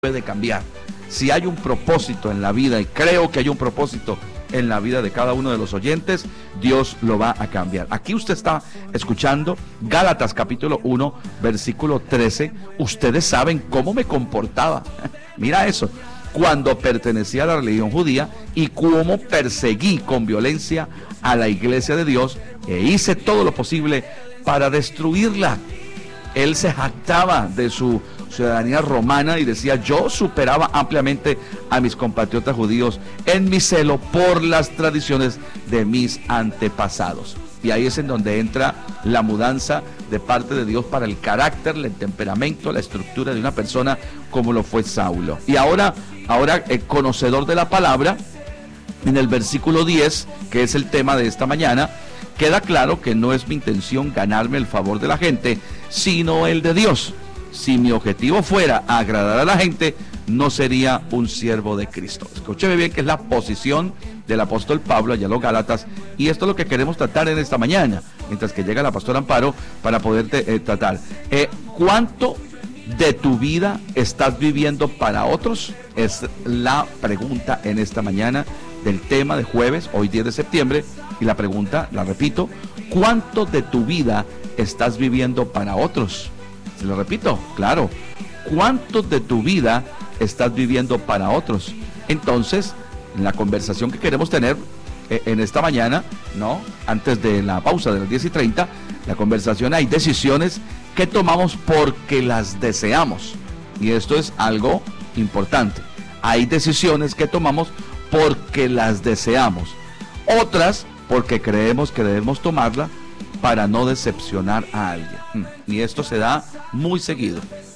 puede cambiar. Si hay un propósito en la vida, y creo que hay un propósito en la vida de cada uno de los oyentes, Dios lo va a cambiar. Aquí usted está escuchando Gálatas capítulo 1, versículo 13. Ustedes saben cómo me comportaba. Mira eso. Cuando pertenecía a la religión judía y cómo perseguí con violencia a la iglesia de Dios e hice todo lo posible para destruirla. Él se jactaba de su ciudadanía romana y decía: yo superaba ampliamente a mis compatriotas judíos en mi celo por las tradiciones de mis antepasados. Y ahí es en donde entra la mudanza de parte de Dios para el carácter, el temperamento, la estructura de una persona como lo fue Saulo. Y ahora conocedor de la palabra, en el versículo 10, que es el tema de esta mañana, queda claro que no es mi intención ganarme el favor de la gente, sino el de Dios. Si mi objetivo fuera agradar a la gente, no sería un siervo de Cristo. Escúcheme bien, que es la posición del apóstol Pablo allá en los Gálatas, y esto es lo que queremos tratar en esta mañana, mientras que llega la pastora Amparo para poderte tratar. ¿Cuánto de tu vida estás viviendo para otros? Es la pregunta en esta mañana del tema de jueves, hoy 10 de septiembre, y la pregunta, la repito: ¿cuánto de tu vida estás viviendo para otros? Se lo repito, claro, ¿cuánto de tu vida estás viviendo para otros? Entonces, en la conversación que queremos tener en esta mañana, ¿no? Antes de la pausa de las 10:30, la conversación: hay decisiones que tomamos porque las deseamos, y esto es algo importante. Hay decisiones que tomamos porque las deseamos, otras porque creemos que debemos tomarlas para no decepcionar a alguien. Y esto se da muy seguido.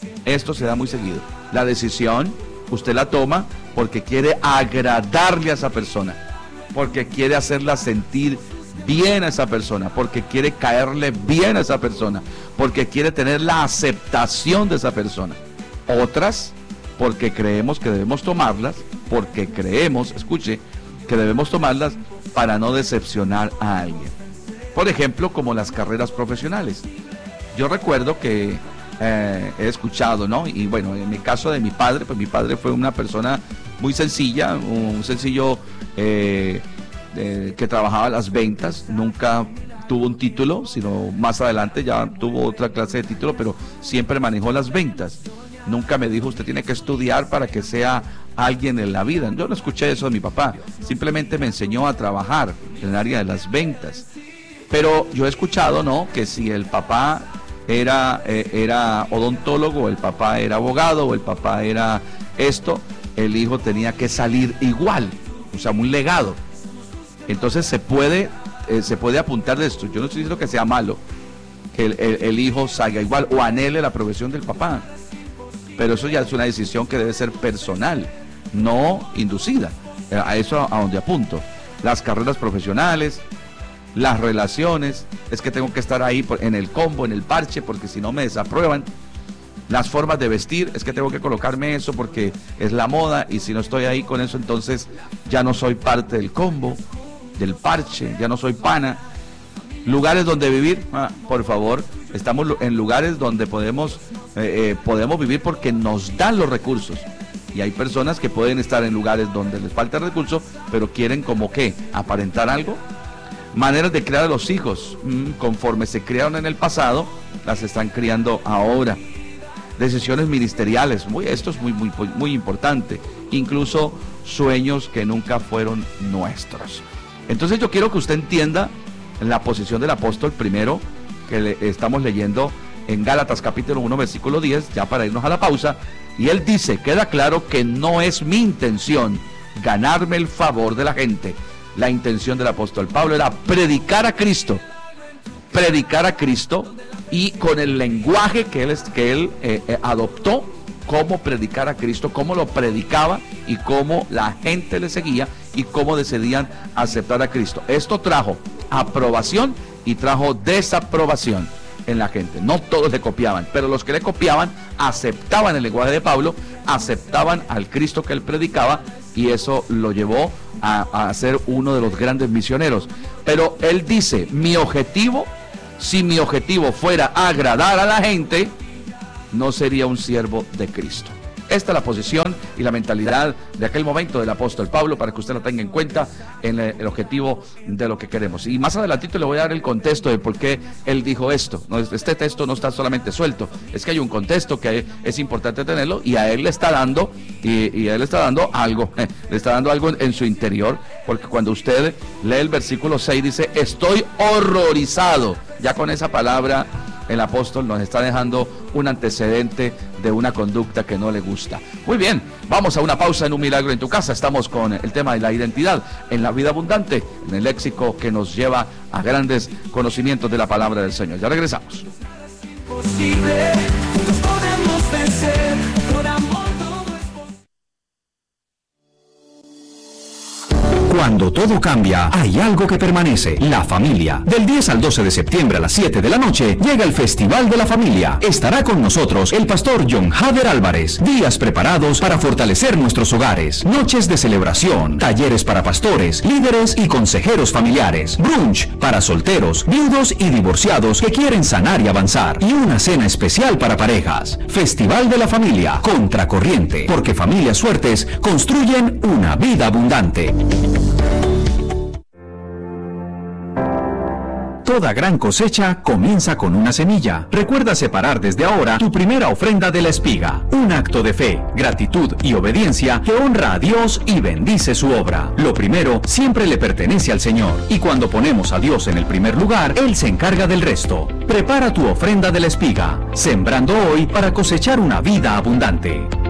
La decisión usted la toma porque quiere agradarle a esa persona, porque quiere hacerla sentir bien a esa persona, porque quiere caerle bien a esa persona, porque quiere tener la aceptación de esa persona. Otras porque creemos que debemos tomarlas, porque creemos, escuche, que debemos tomarlas para no decepcionar a alguien. Por ejemplo, como las carreras profesionales. Yo recuerdo que he escuchado, ¿no? Y bueno, en mi caso de mi padre, pues mi padre fue una persona muy sencilla, un sencillo que trabajaba las ventas. Nunca tuvo un título, sino más adelante ya tuvo otra clase de título, pero siempre manejó las ventas. Nunca me dijo: usted tiene que estudiar para que sea alguien en la vida. Yo no escuché eso de mi papá. Simplemente me enseñó a trabajar en el área de las ventas. Pero yo he escuchado, ¿no?, que si el papá era odontólogo, el papá era abogado, o el papá era esto, el hijo tenía que salir igual, o sea, un legado. Entonces se puede apuntar de esto. Yo no estoy diciendo que sea malo que el hijo salga igual o anhele la profesión del papá, pero eso ya es una decisión que debe ser personal, no inducida. A eso a donde apunto. Las carreras profesionales, las relaciones, es que tengo que estar ahí en el combo, en el parche, porque si no me desaprueban. Las formas de vestir, es que tengo que colocarme eso porque es la moda, y si no estoy ahí con eso, entonces ya no soy parte del combo, del parche, ya no soy pana. Lugares donde vivir, por favor, estamos en lugares donde podemos vivir porque nos dan los recursos. Y hay personas que pueden estar en lugares donde les falta recursos, pero quieren como que aparentar algo. Maneras de criar a los hijos, conforme se criaron en el pasado, las están criando ahora. Decisiones ministeriales, esto es muy importante. Incluso sueños que nunca fueron nuestros. Entonces yo quiero que usted entienda la posición del apóstol primero, que estamos leyendo en Gálatas capítulo 1, versículo 10, ya para irnos a la pausa. Y él dice: queda claro que no es mi intención ganarme el favor de la gente. La intención del apóstol Pablo era predicar a Cristo, y con el lenguaje que él adoptó, cómo predicar a Cristo, cómo lo predicaba y cómo la gente le seguía y cómo decidían aceptar a Cristo. Esto trajo aprobación y trajo desaprobación en la gente. No todos le copiaban, pero los que le copiaban aceptaban el lenguaje de Pablo, aceptaban al Cristo que él predicaba, y eso lo llevó a ser uno de los grandes misioneros. Pero él dice: si mi objetivo fuera agradar a la gente, no sería un siervo de Cristo. Esta es la posición y la mentalidad de aquel momento del apóstol Pablo, para que usted la tenga en cuenta en el objetivo de lo que queremos. Y más adelantito le voy a dar el contexto de por qué él dijo esto. Este texto no está solamente suelto, es que hay un contexto que es importante tenerlo, y a él le está dando, y a él le está dando algo, le está dando algo en su interior, porque cuando usted lee el versículo 6 dice, estoy horrorizado. Ya con esa palabra el apóstol nos está dejando un antecedente de una conducta que no le gusta. Muy bien, vamos a una pausa en Un Milagro en tu Casa. Estamos con el tema de la identidad en la vida abundante, en el léxico que nos lleva a grandes conocimientos de la palabra del Señor. Ya regresamos. Posible, juntos podemos vencer, por amor todo es posible. Cuando todo cambia, hay algo que permanece: la familia. Del 10 al 12 de septiembre a las 7 de la noche, llega el Festival de la Familia. Estará con nosotros el pastor John Hader Álvarez. Días preparados para fortalecer nuestros hogares. Noches de celebración, talleres para pastores, líderes y consejeros familiares. Brunch para solteros, viudos y divorciados que quieren sanar y avanzar. Y una cena especial para parejas. Festival de la Familia, contracorriente, porque familias fuertes construyen una vida abundante. Toda gran cosecha comienza con una semilla. Recuerda separar desde ahora tu primera ofrenda de la espiga. Un acto de fe, gratitud y obediencia que honra a Dios y bendice su obra. Lo primero siempre le pertenece al Señor, y cuando ponemos a Dios en el primer lugar, Él se encarga del resto. Prepara tu ofrenda de la espiga, sembrando hoy para cosechar una vida abundante.